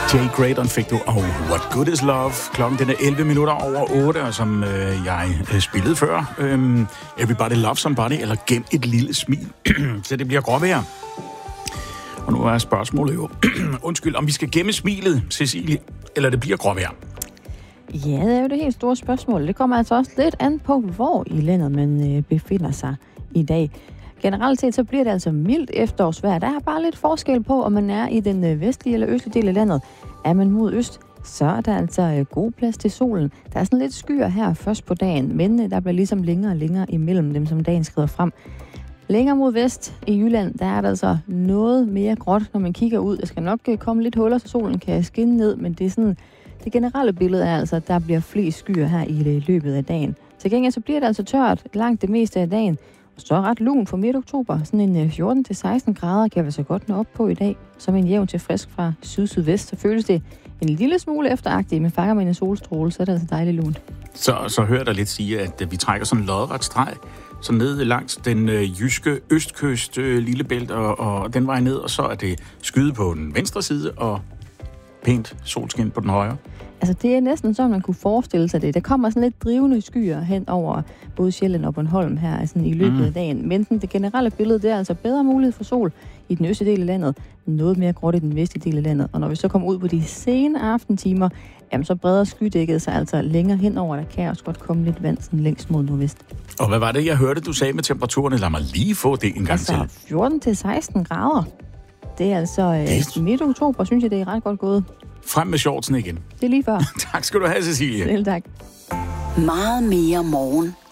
Jay Graydon fik du, What Good Is Love. Klokken den er 11 minutter over 8, og som jeg spillede før, Everybody Love Somebody, eller Gem et lille smil. Så det bliver gråvejr. Og nu er spørgsmålet jo, undskyld, om vi skal gemme smilet, Cecilie, eller det bliver gråvejr. Ja, det er jo det helt store spørgsmål. Det kommer altså også lidt an på, hvor i landet man befinder sig i dag. Generelt set så bliver det altså mildt efterårsvejr. Der er bare lidt forskel på, om man er i den vestlige eller østlige del af landet. Er man mod øst, så er der altså god plads til solen. Der er sådan lidt skyer her først på dagen, men der bliver ligesom længere og længere imellem dem, som dagen skrider frem. Længere mod vest i Jylland, der er der altså noget mere gråt, når man kigger ud. Der skal nok komme lidt huller, så solen kan skinne ned, men det er sådan, det generelle billede er altså, at der bliver flest skyer her i løbet af dagen. Til gengæld så bliver det altså tørt langt det meste af dagen. Og så ret lun for midt oktober. Sådan en 14-16 grader kan vi så godt nå op på i dag. Som en jævn til frisk fra syd-sydvest. Så føles det en lille smule efteragtigt, men fanger man en solstråle, så er det altså dejligt lunt. Så hører der lidt sige, at vi trækker sådan en lodret streg, så ned langs den jyske østkyst, Lillebælt og den vej ned, og så er det skyde på den venstre side og pænt solskin på den højre. Altså, det er næsten sådan, man kunne forestille sig det. Der kommer sådan lidt drivende skyer hen over både Sjælland og Bornholm her altså i løbet af dagen. Men det generelle billede, det er altså bedre mulighed for sol i den østlige del af landet, noget mere gråt i den vestlige del af landet. Og når vi så kommer ud på de sene aftentimer, jamen så breder skydækket sig altså længere hen over. Der kan også godt komme lidt vand sådan længst mod nordvest. Og hvad var det, jeg hørte, du sagde med temperaturerne? Lad mig lige få det en gang til. 14-16 grader. Det er altså midt oktober, synes jeg, det er ret godt gået. Frem med shortsen igen. Det er lige før. Tak skal du have, Cecilie. Selv tak. Meget mere morgen